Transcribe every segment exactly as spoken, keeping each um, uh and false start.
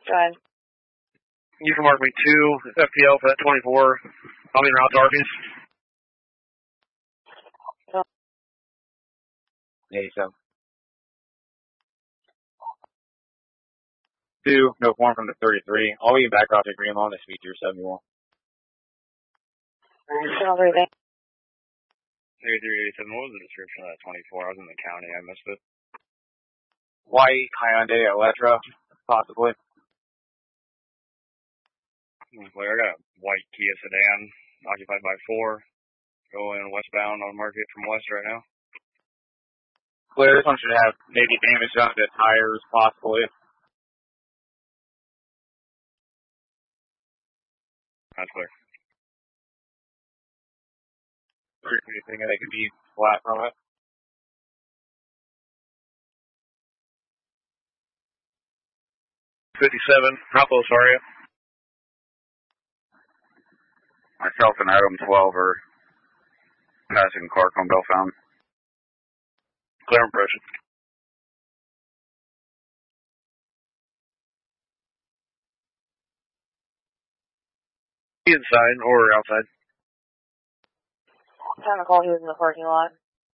Go ahead. You can mark me two F P L for that twenty-four. I'll be around Darby's. eighty-seven. Two, no form from the thirty-three. I'll be back off the green on this feature seventy-one. Everything. thirty-three eighty-seven. What was the description of that twenty-four? I was in the county. I missed it. White Hyundai Elantra, possibly. Like, I got a white Kia sedan, occupied by four, going westbound on market from west right now. Clear, this one should have maybe damage on the tires, possibly. That's clear. Anything that could be flat from it. fifty-seven. How close are you? Myself and Adam twelve are passing Clark on Bell Fountain. Clear impression. Inside or outside? Time to call, he was in the parking lot.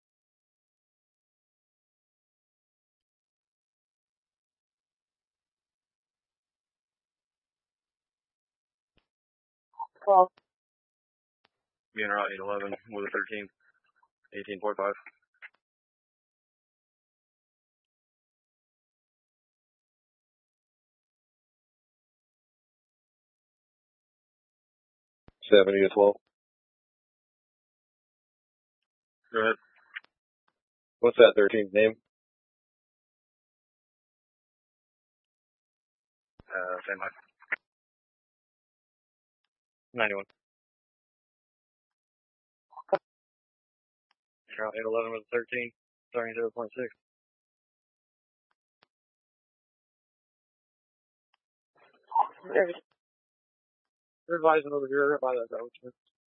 twelve. Being around eight eleven with a thirteen. eighteen point five. seventy to twelve. Go ahead. What's that thirteen's name? Uh, same line. ninety-one. Around eight eleven with a thirteen. Starting zero point six. There's You're advising over here by that road.